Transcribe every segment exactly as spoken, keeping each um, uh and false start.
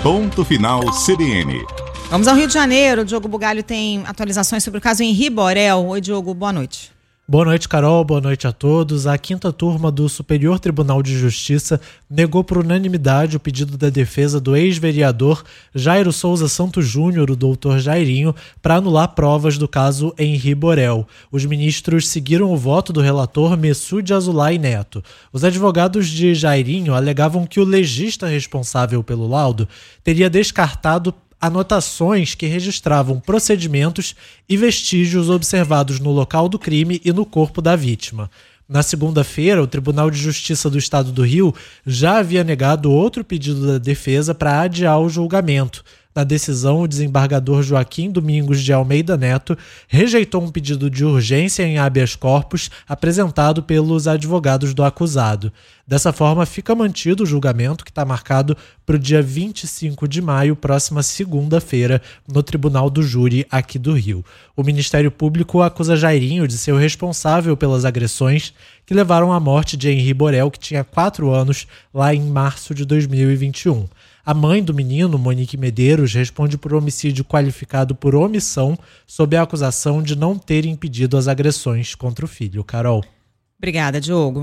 Ponto Final C B N. Vamos ao Rio de Janeiro. O Diogo Bugalho tem atualizações sobre o caso Henri Borel. Oi, Diogo, boa noite. Boa noite, Carol. Boa noite a todos. A quinta turma do Superior Tribunal de Justiça negou por unanimidade o pedido da defesa do ex-vereador Jairo Souza Santos Júnior, o doutor Jairinho, para anular provas do caso Henri Borel. Os ministros seguiram o voto do relator Messoud Azulay Neto. Os advogados de Jairinho alegavam que o legista responsável pelo laudo teria descartado anotações que registravam procedimentos e vestígios observados no local do crime e no corpo da vítima. Na segunda-feira, o Tribunal de Justiça do Estado do Rio já havia negado outro pedido da defesa para adiar o julgamento. Na decisão, o desembargador Joaquim Domingos de Almeida Neto rejeitou um pedido de urgência em habeas corpus apresentado pelos advogados do acusado. Dessa forma, fica mantido o julgamento, que está marcado para o dia vinte e cinco de maio, próxima segunda-feira, no Tribunal do Júri aqui do Rio. O Ministério Público acusa Jairinho de ser o responsável pelas agressões que levaram à morte de Henri Borel, que tinha quatro anos, lá em março de dois mil e vinte e um. A mãe do menino, Monique Medeiros, responde por homicídio qualificado por omissão, sob a acusação de não ter impedido as agressões contra o filho. Carol. Obrigada, Diogo.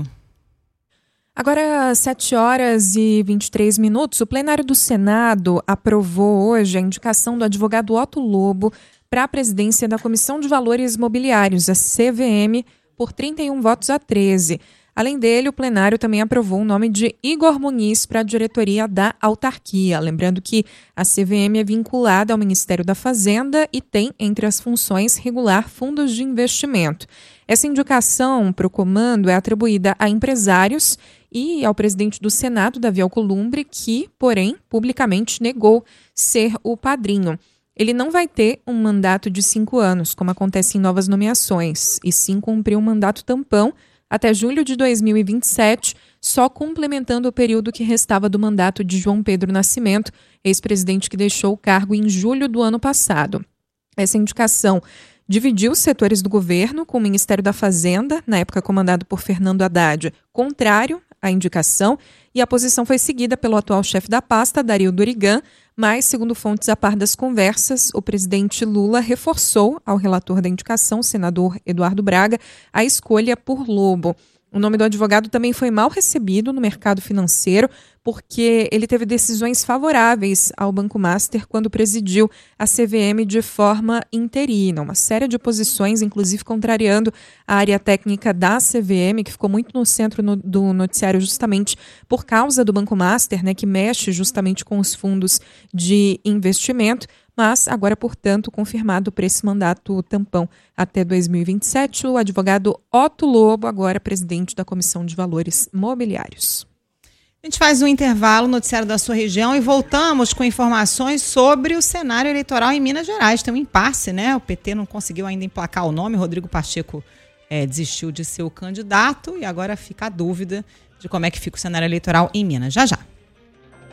Agora, sete horas e vinte e três minutos, o plenário do Senado aprovou hoje a indicação do advogado Otto Lobo para a presidência da Comissão de Valores Mobiliários, a C V M, por trinta e um votos a treze. Além dele, o plenário também aprovou o nome de Igor Muniz para a diretoria da autarquia. Lembrando que a C V M é vinculada ao Ministério da Fazenda e tem, entre as funções, regular fundos de investimento. Essa indicação para o comando é atribuída a empresários e ao presidente do Senado, Davi Alcolumbre, que, porém, publicamente negou ser o padrinho. Ele não vai ter um mandato de cinco anos, como acontece em novas nomeações, e sim cumprir um mandato tampão até julho de dois mil e vinte e sete, só complementando o período que restava do mandato de João Pedro Nascimento, ex-presidente que deixou o cargo em julho do ano passado. Essa indicação dividiu os setores do governo, com o Ministério da Fazenda, na época comandado por Fernando Haddad, contrário à indicação, e a posição foi seguida pelo atual chefe da pasta, Dario Dorigan, mas, segundo fontes a par das conversas, o presidente Lula reforçou ao relator da indicação, senador Eduardo Braga, a escolha por Lobo. O nome do advogado também foi mal recebido no mercado financeiro, porque ele teve decisões favoráveis ao Banco Master quando presidiu a C V M de forma interina. Uma série de posições, inclusive contrariando a área técnica da C V M, que ficou muito no centro no, do noticiário justamente por causa do Banco Master, né, que mexe justamente com os fundos de investimento. Mas agora, portanto, confirmado para esse mandato tampão até dois mil e vinte e sete, o advogado Otto Lobo, agora presidente da Comissão de Valores Mobiliários. A gente faz um intervalo no noticiário da sua região e voltamos com informações sobre o cenário eleitoral em Minas Gerais. Tem um impasse, né? O P T não conseguiu ainda emplacar o nome, Rodrigo Pacheco é, desistiu de ser o candidato e agora fica a dúvida de como é que fica o cenário eleitoral em Minas. Já já.